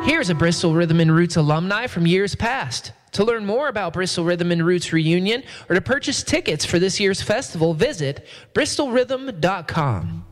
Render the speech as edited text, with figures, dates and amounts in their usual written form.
Here's a Bristol Rhythm and Roots alumni from years past. To learn more about Bristol Rhythm and Roots reunion or to purchase tickets for this year's festival, visit bristolrhythm.com.